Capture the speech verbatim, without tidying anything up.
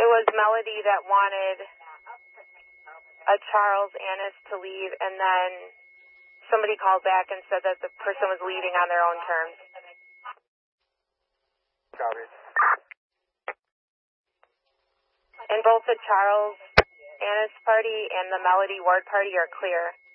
It was Melody that wanted a Charles Annis to leave, and then somebody called back and said that the person was leaving on their own terms. Copy. And both the Charles Annis party and the Melody Ward party are clear.